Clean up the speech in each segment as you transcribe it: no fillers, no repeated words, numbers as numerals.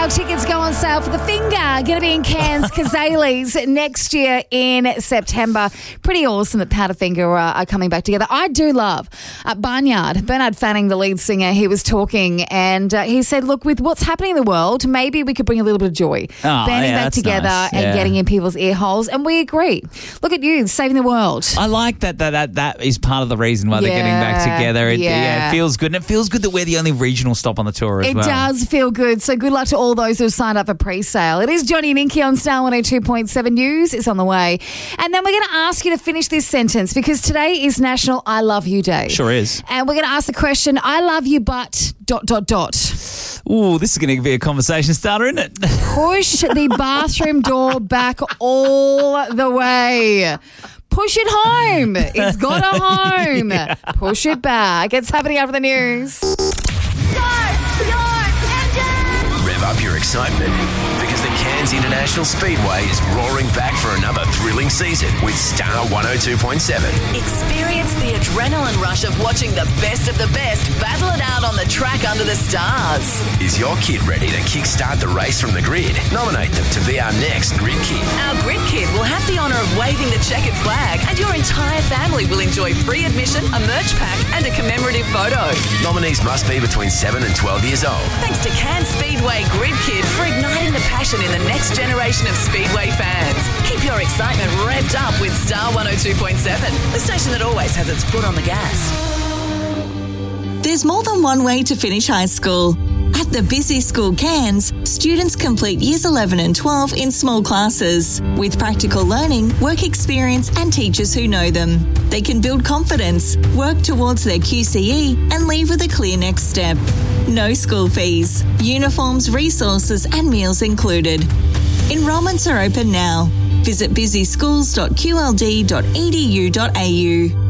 now tickets go on sale for The Finger. Going to be in Cairns, Kazales next year in September. Pretty awesome that Powderfinger are coming back together. I do love Barnyard. Bernard Fanning, the lead singer, he was talking and he said, look, with what's happening in the world, maybe we could bring a little bit of joy. Banding back together and getting in people's ear holes. And we agree. Look at you, saving the world. I like that is part of the reason why they're getting back together. It feels good. And it feels good that we're the only regional stop on the tour as well. It does feel good. So good luck to all those who have signed up for pre-sale. It is Johnny and Inky on Star 102.7 News. It's on the way. And then we're going to ask you to finish this sentence because today is National I Love You Day. Sure is. And we're going to ask the question, I love you, but ... Ooh, this is going to be a conversation starter, isn't it? Push the bathroom door back all the way. Push it home. It's got a home. Yeah. Push it back. It's happening after the news. Start your engine! Rev up your excitement because the Cairns International Speedway is roaring back for another thrilling season with Star 102.7. Experience the adrenaline rush of watching the best battle it out on the track under the stars. Is your kid ready to kickstart the race from the grid? Nominate them to be our next Grid Kid. Our Grid Kid will have the honour of waving the checkered flag and your entire family will enjoy free admission, a merch pack and a commemorative photo. Nominees must be between 7 and 12 years old. Thanks to Cairns Speedway Grid Kid for igniting the passion in the next generation of Speedway fans. Keep your excitement revved up with Star 102.7, the station that always has its foot on the gas. There's more than one way to finish high school. At the Busy School Cairns, students complete years 11 and 12 in small classes with practical learning, work experience and teachers who know them. They can build confidence, work towards their QCE and leave with a clear next step. No school fees, uniforms, resources and meals included. Enrolments are open now. Visit busyschools.qld.edu.au.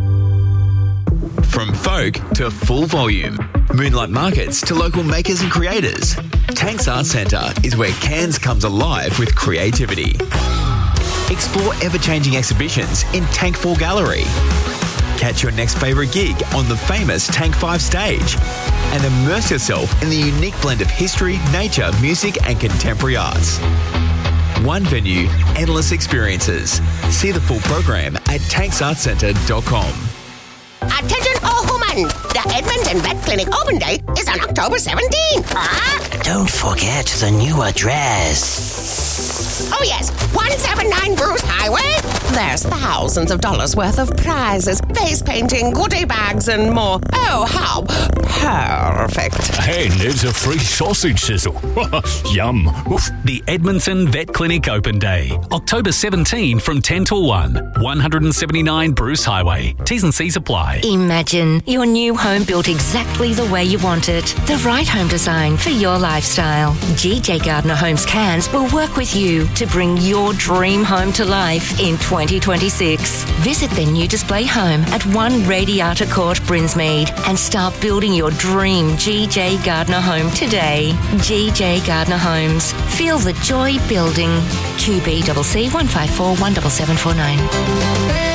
From folk to full volume, Moonlight Markets to local makers and creators, Tanks Art Centre is where Cairns comes alive with creativity. Explore ever-changing exhibitions in Tank 4 Gallery. Catch your next favourite gig on the famous Tank 5 stage and immerse yourself in the unique blend of history, nature, music and contemporary arts. One venue, endless experiences. See the full program at tanksartcentre.com. Attention all women! The Edmonton Vet Clinic open date is on October 17th. Don't forget the new address. Oh yes, 179 Bruce Highway. There's thousands of dollars worth of prizes, face painting, goodie bags and more. Oh, how perfect. And there's a free sausage sizzle. Yum. Oof. The Edmonton Vet Clinic open day, October 17 from 10 till 1. 179 Bruce Highway. T's and C's apply. Imagine your new home built exactly the way you want it. The right home design for your lifestyle. GJ Gardner Homes Cairns will work with you to bring your dream home to life in 2026. Visit their new display home at 1 Radiata Court, Brinsmead and start building your dream GJ Gardner home today. GJ Gardner Homes. Feel the joy building. QBCC 154 17749.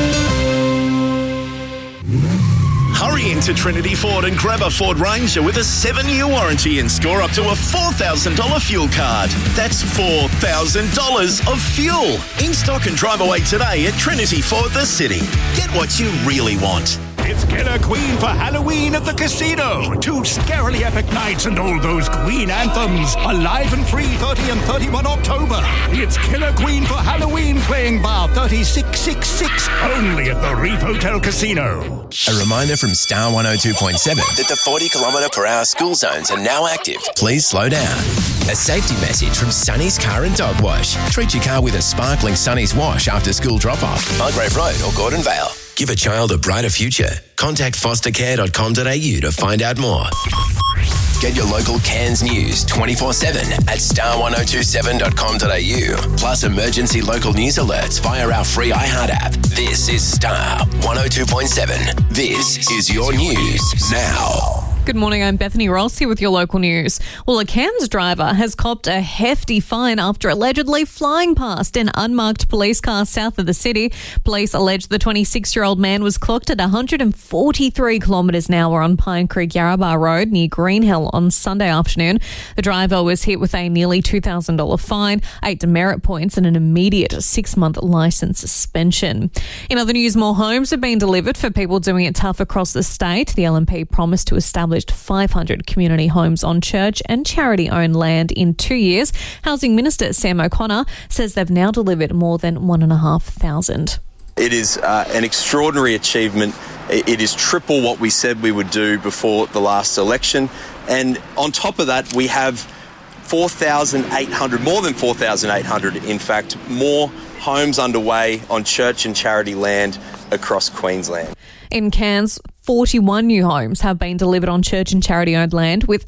Hurry into Trinity Ford and grab a Ford Ranger with a 7-year warranty and score up to a $4,000 fuel card. That's $4,000 of fuel. In stock and drive away today at Trinity Ford the City. Get what you really want. It's Killer Queen for Halloween at the casino. 2 scarily epic nights and all those Queen anthems. Alive and free 30 and 31 October. It's Killer Queen for Halloween playing bar 3666 only at the Reef Hotel Casino. A reminder from Star 102.7 that the 40km/h school zones are now active. Please slow down. A safety message from Sonny's Car and Dog Wash. Treat your car with a sparkling Sonny's Wash after school drop-off. Mulgrave Road or Gordon Vale. Give a child a brighter future. Contact fostercare.com.au to find out more. Get your local Cairns news 24/7 at star1027.com.au. Plus emergency local news alerts via our free iHeart app. This is Star 102.7. This is your news now. Good morning, I'm Bethany Ross here with your local news. Well, a Cairns driver has copped a hefty fine after allegedly flying past an unmarked police car south of the city. Police allege the 26-year-old man was clocked at 143 kilometres an hour on Pine Creek Yarrabah Road near Greenhill on Sunday afternoon. The driver was hit with a nearly $2,000 fine, 8 demerit points and an immediate 6-month licence suspension. In other news, more homes have been delivered for people doing it tough across the state. The LNP promised to establish 500 community homes on church and charity-owned land in 2 years. Housing Minister Sam O'Connor says they've now delivered more than 1,500. It is an extraordinary achievement. It is triple what we said we would do before the last election. And on top of that, we have 4,800, more than 4,800, in fact, more homes underway on church and charity land across Queensland. In Cairns, 41 new homes have been delivered on church and charity-owned land, with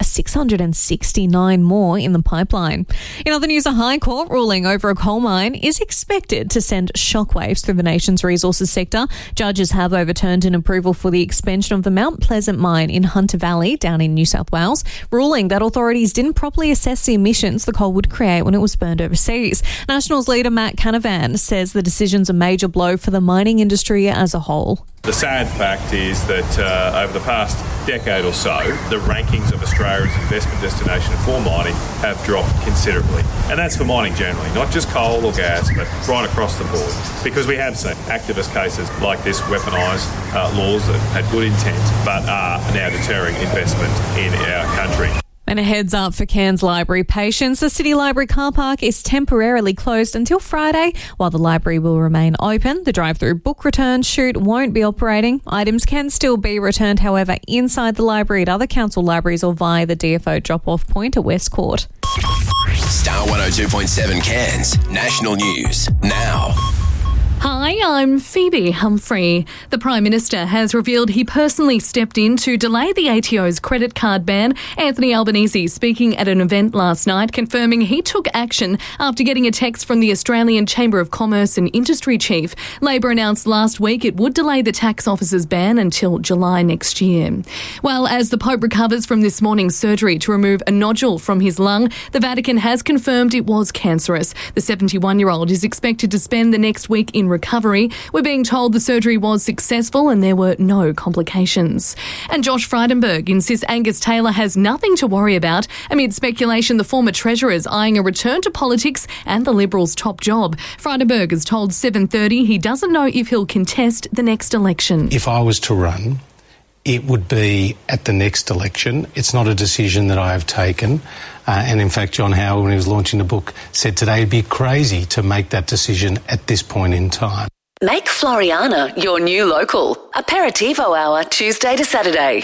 669 more in the pipeline. In other news, a High Court ruling over a coal mine is expected to send shockwaves through the nation's resources sector. Judges have overturned an approval for the expansion of the Mount Pleasant mine in Hunter Valley, down in New South Wales, ruling that authorities didn't properly assess the emissions the coal would create when it was burned overseas. Nationals leader Matt Canavan says the decision's a major blow for the mining industry as a whole. The sad fact is that over the past decade or so, the rankings of Australia's investment destination for mining have dropped considerably. And that's for mining generally, not just coal or gas, but right across the board. Because we have seen activist cases like this weaponise laws that had good intent but are now deterring investment in our country. And a heads up for Cairns Library patients. The City Library car park is temporarily closed until Friday, while the library will remain open. The drive-through book return chute won't be operating. Items can still be returned, however, inside the library at other council libraries or via the DFO drop-off point at West Court. Star 102.7 Cairns, national news now. Hi, I'm Phoebe Humphrey. The Prime Minister has revealed he personally stepped in to delay the ATO's credit card ban. Anthony Albanese speaking at an event last night, confirming he took action after getting a text from the Australian Chamber of Commerce and Industry Chief. Labor announced last week it would delay the tax officer's ban until July next year. Well, as the Pope recovers from this morning's surgery to remove a nodule from his lung, the Vatican has confirmed it was cancerous. The 71-year-old is expected to spend the next week in recovery. We're being told the surgery was successful and there were no complications. And Josh Frydenberg insists Angus Taylor has nothing to worry about amid speculation the former Treasurer is eyeing a return to politics and the Liberals' top job. Frydenberg has told 7:30 he doesn't know if he'll contest the next election. If I was to run, it would be at the next election. It's not a decision that I have taken. And in fact, John Howard, when he was launching the book, said today it'd be crazy to make that decision at this point in time. Make Floriana your new local. Aperitivo hour, Tuesday to Saturday.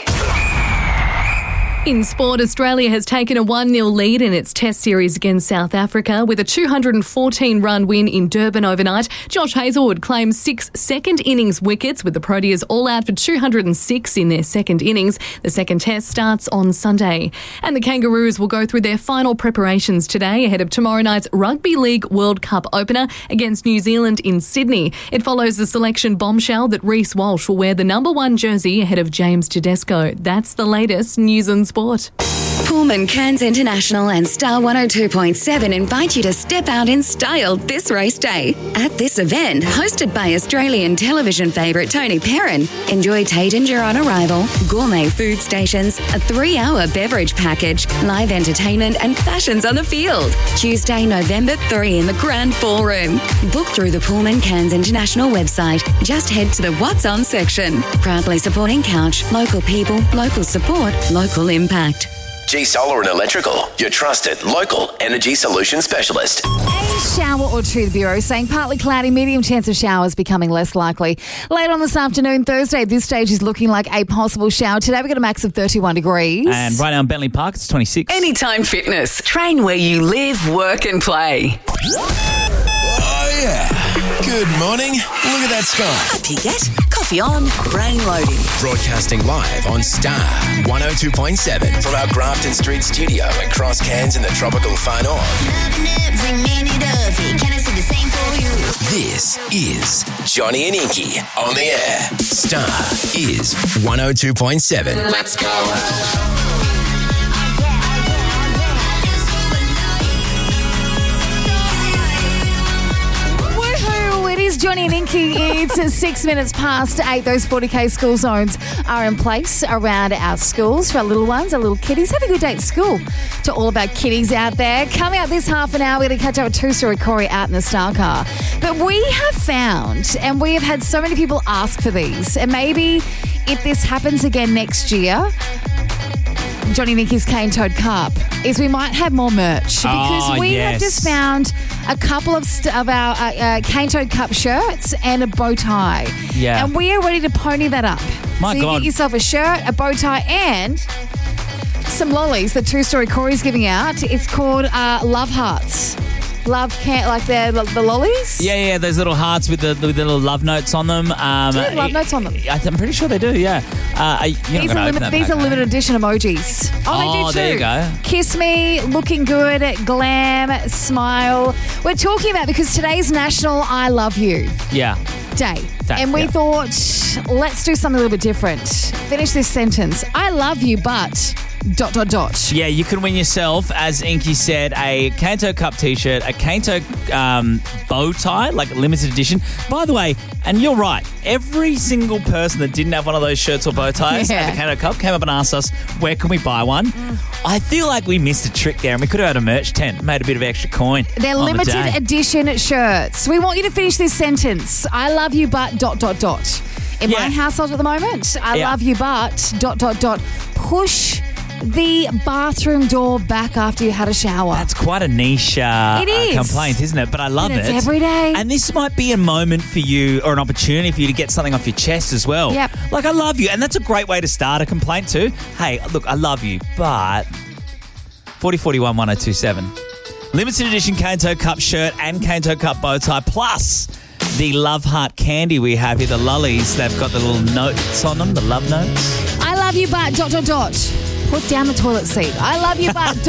In sport, Australia has taken a 1-0 lead in its Test series against South Africa with a 214-run win in Durban overnight. Josh Hazlewood claims 6 second-innings wickets with the Proteas all out for 206 in their second innings. The second Test starts on Sunday. And the Kangaroos will go through their final preparations today ahead of tomorrow night's Rugby League World Cup opener against New Zealand in Sydney. It follows the selection bombshell that Reece Walsh will wear the number 1 jersey ahead of James Tedesco. That's the latest news and sport. Pullman Cairns International and Star 102.7 invite you to step out in style this race day. At this event, hosted by Australian television favourite Tony Perrin, enjoy Taittinger on arrival, gourmet food stations, a 3-hour beverage package, live entertainment and fashions on the field. Tuesday, November 3 in the Grand Ballroom. Book through the Pullman Cairns International website. Just head to the What's On section. Proudly supporting Couch, local people, local support, local impact. G Solar and Electrical, your trusted local energy solution specialist. A shower or two, the Bureau saying partly cloudy, medium chance of showers becoming less likely. Later on this afternoon, Thursday, at this stage is looking like a possible shower. Today we've got a max of 31 degrees. And right now in Bentley Park, it's 26. Anytime Fitness. Train where you live, work and play. Oh, yeah. Good morning. Look at that sky. Up you get. Coffee on, brain loading. Broadcasting live on Star 102.7 from our Grafton Street studio across Cairns in the tropical far north. Loving every minute of it. Can I say the same for you? This is Johnny and Inky on the air. Star is 102.7. Let's go. Johnny and Inky, it's 6 minutes past 8. Those 40K school zones are in place around our schools for our little ones, our little kiddies. Have a good day at school to all of our kiddies out there. Coming up this half an hour, we're going to catch up with two-story Corey out in the Star Car. But we have found, and we have had so many people ask for these, and maybe if this happens again next year, Johnny and Inky's Cane Toad Cup, is we might have more merch because we have just found a couple of our Cane Toad Cup shirts and a bow tie. Yeah. And we are ready to pony that up. My so you God. get yourself a shirt, a bow tie, and some lollies that two-story Corey's giving out. It's called Love Hearts. Like the lollies? Yeah, those little hearts with the little love notes on them. Do they have love notes on them? I'm pretty sure they do, yeah. These are limited edition emojis. Oh, they do too. There you go. Kiss me, looking good, glam, smile. We're talking about because today's National I Love You Day. And we thought, let's do something a little bit different. Finish this sentence. I love you, but... ... Yeah, you can win yourself, as Inky said, a Cane Toad Cup t-shirt, a Cane Toad bow tie, like limited edition. By the way, and you're right, every single person that didn't have one of those shirts or bow ties at the Cane Toad Cup came up and asked us, where can we buy one? I feel like we missed a trick there and we could have had a merch tent, made a bit of extra coin. They're limited edition shirts. We want you to finish this sentence. I love you, but ... In my household at the moment, I love you, but ... Push the bathroom door back after you had a shower. That's quite a niche complaint, isn't it? But I love it. It's every day. And this might be a moment for you or an opportunity for you to get something off your chest as well. Yep. Like, I love you. And that's a great way to start a complaint too. Hey, look, I love you, but 4041 1027. Limited edition Cane Toad Cup shirt and Cane Toad Cup bow tie, plus the Love Heart candy we have here, the lollies. They've got the little notes on them, the love notes. I love you, but ... Put down the toilet seat. I love you, but